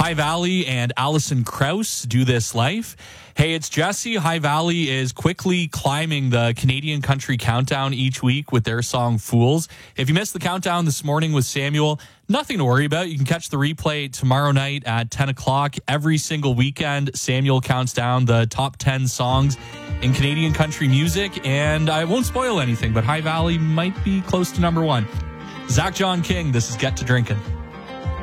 High Valley and Alison Krauss, Do This Life. Hey, it's Jesse. High Valley is quickly climbing the Canadian Country Countdown each week with their song Fools. If you missed the countdown this morning with Samuel, nothing to worry about. You can catch the replay tomorrow night at 10 o'clock. Every single weekend, Samuel counts down the top 10 songs in Canadian country music. And I won't spoil anything, but High Valley might be close to number one. Zach John King, this is Get to Drinking.